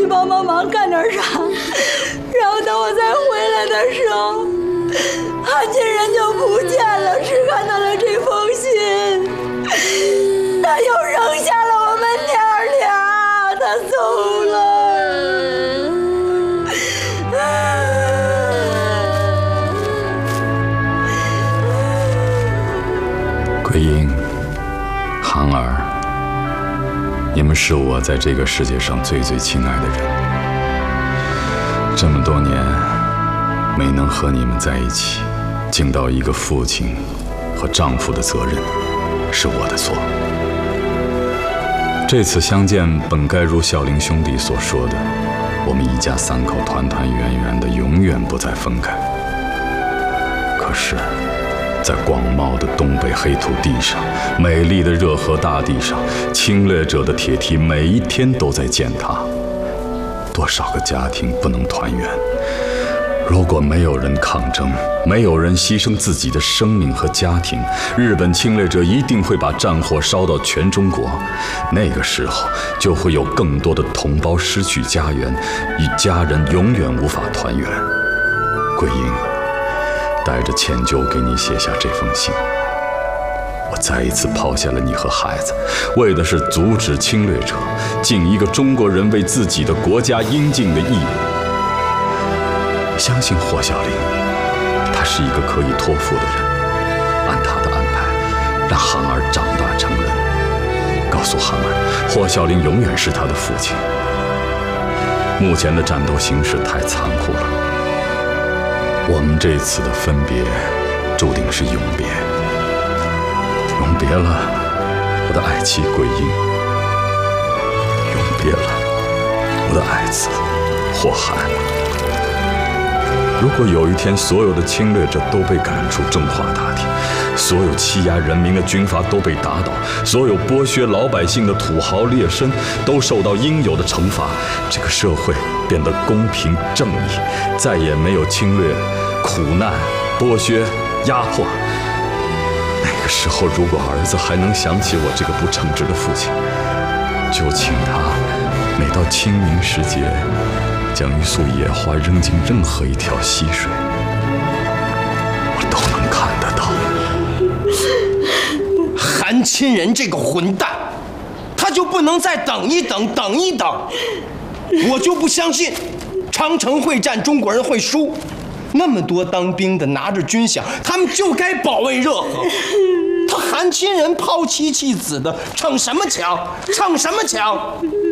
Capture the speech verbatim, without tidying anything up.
帮帮忙干点啥。然后等我再回来的时候，韩亲人就不见了，只看到了这封信。他又扔下了我们娘俩，他走了。 桂英、航儿，你们是我在这个世界上最最亲爱的人。这么多年没能和你们在一起，尽到一个父亲和丈夫的责任，是我的错。这次相见本该如孝陵兄弟所说的，我们一家三口团团圆圆的，永远不再分开。可是在广袤的东北黑土地上，美丽的热河大地上，侵略者的铁蹄每一天都在践踏。多少个家庭不能团圆？如果没有人抗争，没有人牺牲自己的生命和家庭，日本侵略者一定会把战火烧到全中国。那个时候，就会有更多的同胞失去家园，与家人永远无法团圆。桂英，带着歉疚给你写下这封信。我再一次抛下了你和孩子，为的是阻止侵略者，尽一个中国人为自己的国家应尽的义务。相信霍小玲，他是一个可以托付的人。按他的安排，让航儿长大成人。告诉航儿，霍小玲永远是他的父亲。目前的战斗形势太残酷了，我们这次的分别，注定是永别。永别了，我的爱妻桂英；永别了，我的爱子霍涵。如果有一天所有的侵略者都被赶出中华大地，所有欺压人民的军阀都被打倒，所有剥削老百姓的土豪劣绅都受到应有的惩罚，这个社会变得公平正义，再也没有侵略、苦难、剥削、压迫。那个时候，如果儿子还能想起我这个不称职的父亲，就请他每到清明时节，将一束野花扔进任何一条溪水，我都能看得到。 韩亲人这个混蛋，他就不能再等一等，等一等？我就不相信长城会战中国人会输。那么多当兵的拿着军饷，他们就该保卫热河。他韩亲人抛妻弃子的，逞什么强？逞什么强？